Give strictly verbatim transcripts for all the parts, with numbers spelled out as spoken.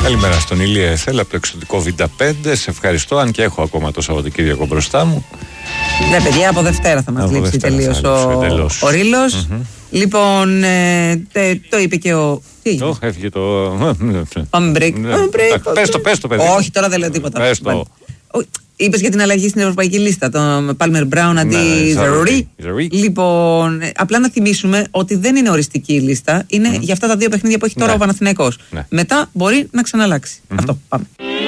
Καλημέρα στον Ηλία Εθέλα από το εξωτικό Β πέντε. Σε ευχαριστώ, αν και έχω ακόμα το Σαββατοκύριακο μπροστά μου. Ναι, παιδιά, από Δευτέρα θα μας λείψει τελείως ο, ο Ρήλος. Mm-hmm. Λοιπόν, ε, τε, το είπε και ο. Τι έγινε? Oh, έφυγε το. Πάμε break. Πες το, πες το, παιδί. Όχι, τώρα δεν λέω τίποτα. Πες το. Είπες για την αλλαγή στην Ευρωπαϊκή Λίστα, τον Palmer Brown αντί Ζαρουρί. Λοιπόν, απλά να θυμίσουμε ότι δεν είναι οριστική η λίστα. Είναι για αυτά τα δύο παιχνίδια που έχει τώρα ο Παναθηναϊκός. Μετά μπορεί να ξαναλλάξει. Αυτό, πάμε.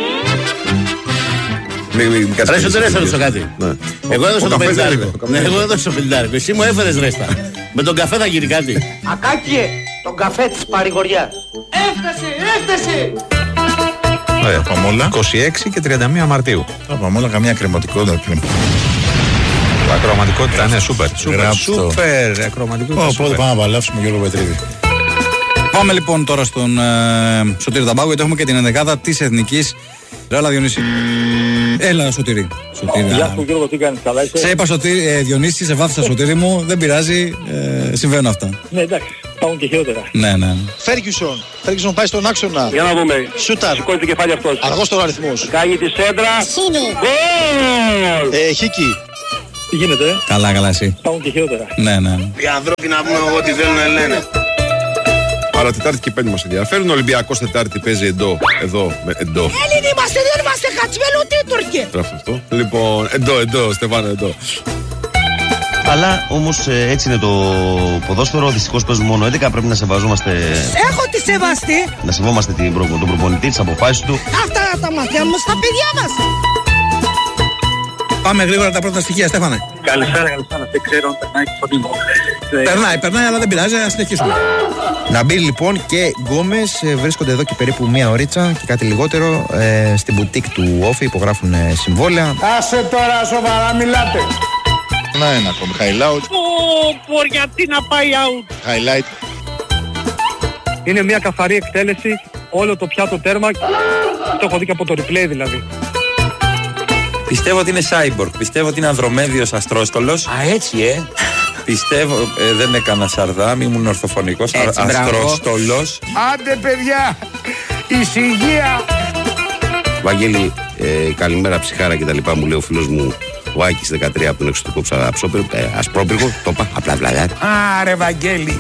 Ρε Σωτήρη, θα ρωτήσω κάτι. Εγώ έδωσα το πεντάρικο. Εγώ έδωσα το πεντάρικο. Εσύ μου έφερες ρέστα. Με τον καφέ θα γίνει κάτι. Ακάκιε, τον καφέ της παρηγοριά. Έφτασε, έφτασε. Ωραία, πάμε όλα. είκοσι έξι και τριάντα μία Μαρτίου. Θα πάμε όλα, καμία ακροματικότητα πριν. Ακροματικότητα, ναι, σούπερ. Σούπερ, σούπερ. Ακροματικότητα. Οπότε πάμε να παλέψουμε Γιώργο Πετρίδη. Πάμε λοιπόν τώρα στον ε, Σωτήρη Ταμπάκο, γιατί έχουμε και την ενδεκάδα της Εθνικής. Έλα Διονύση. Έλα Σωτήρη. Γεια σου Γιώργο, τι κάνεις, καλά είσαι? Σε είπα Σωτήρη, ε, Διονύση, σε βάθησα Σωτήρη μου, δεν πειράζει, ε, συμβαίνουν αυτά. Ναι, εντάξει, πάουν και χειρότερα. Ναι, ναι. Φέργιουσον, Φέργιουσον πάει στον άξονα. Για να δούμε. Σούταρ. Σηκώνει το κεφάλι αυτός. Αργός τώρα αριθμός. Κάνει τη σέντρα. Γκολ! Ε, Χίκη. Τι γίνεται, ε? Καλά, καλά εσύ. Πάουν και χειρότερα. Ναι, ναι. Οι ανθρώποι να πούμε ό,τι θέλουν να λένε. Άρα Τετάρτη και Πέμπτη μας ενδιαφέρουν. Ο Ολυμπιακός Τετάρτη παίζει εντό. Εδώ, με εντό. Έλληνοι είμαστε, δεν είμαστε χατσμένοι ούτε Τούρκοι. Γράφω αυτό. Λοιπόν, εντό, εντό, Στεφάνο, εντό. Αλλά όμως ε, έτσι είναι το ποδόσφαιρο. Δυστυχώς παίζουν μόνο έντεκα. Πρέπει να σεβαζόμαστε. Έχω τη σεβαστή. Να σεβόμαστε την προ... τον προπονητή, τις αποφάσεις του. Αυτά τα μαθαίνουμε στα παιδιά μας. Πάμε γρήγορα τα πρώτα στοιχεία, Στέφανε. Καλησπέρα, καλησπέρα. Δεν ξέρω αν περνάει και φωνή μου. Περνάει, περνάει, αλλά δεν πειράζει, να συνεχίσουμε. Ναμπίλ λοιπόν και Γκόμες βρίσκονται εδώ και περίπου μία ωρίτσα και κάτι λιγότερο ε, στην μπουτίκ του Όφη, υπογράφουν ε, συμβόλαια. Άσε τώρα, σοβαρά μιλάτε. Να ένα ακόμη, highlight. Πω, γιατί να πάει out. Highlight. Είναι μια καθαρή εκτέλεση, όλο το πιάτο τέρμα. Το έχω δει και από το replay δηλαδή. Πιστεύω ότι είναι cyborg, πιστεύω ότι είναι ανδρομέδιος αστρόστολος. Α, έτσι, ε. Πιστεύω, ε, δεν έκανα σαρδάμ, ήμουν ορθοφωνικός. Έτσι, αστρόστολος. Άντε παιδιά, ησυχία. Βαγγέλη, ε, καλημέρα ψυχάρα και τα λοιπά, μου λέει ο φίλος μου ο Άκης δεκατρία από τον εξωτικό ψαραπσόπυρο, ε, ασπρόπυργο, το είπα, απλά βλαδιά. Άρε Βαγγέλη.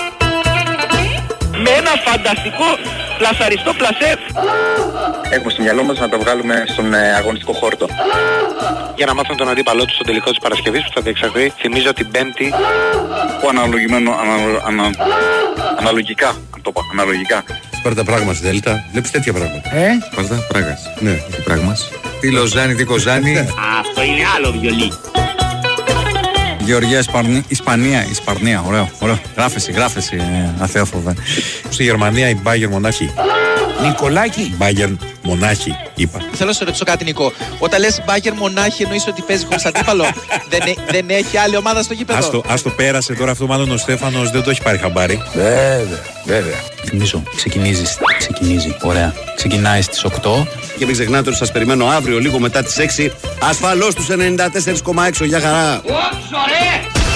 Με ένα φανταστικό πλασαριστό πλασέ. Έχουμε στο μυαλό μας να το βγάλουμε στον ε, αγωνιστικό χόρτο. Για να μάθουμε τον αντίπαλό του στο τελικό της Παρασκευής που θα διεξαχθεί, θυμίζω την Πέμπτη. Ο αναλογημένο, ανα, ανα, αναλογικά, αν το πω, αναλογικά. Σπάρτα πράγμα στη Δέλτα, βλέπεις τέτοια πράγματα. Ε? Σπάρτα πράγας. Ναι, όχι πράγμας. Τι Λοζάνη, τι Κοζάνη. Αυτό είναι άλλο βιολί. Γεωργία, Ισπανία, Ισπανία, Ισπανία, ωραίο, ωραίο. Γράφεση, γράφεση, ε, αθέοφοβε. Στη Γερμανία η Bayern Μονάχη. Νικολάκη. Bayern Μονάχη, είπα. Θέλω να σε ρωτήσω κάτι, Νικό. Όταν λες Bayern Μονάχη, εννοείς ότι παίζει χωρίς αντίπαλο. δεν, δεν έχει άλλη ομάδα στο γήπεδο. Ας το, ας το πέρασε τώρα αυτό, μάλλον ο Στέφανος δεν το έχει πάρει χαμπάρι. Βέβαια, βέβαια. Θυμίζω, ξεκινήσεις, ξεκινίζει, ωραία. Ξεκινάει στις οκτώ. Και μην ξεχνάτε ότι σας περιμένω αύριο λίγο μετά τις έξι. Ασφαλώς τους ενενήντα τέσσερα κόμμα έξι, για χαρά.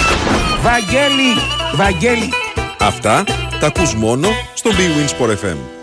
Βαγγέλη, Βαγγέλη. Αυτά τα ακούς μόνο στο Big Win Sport εφ εμ.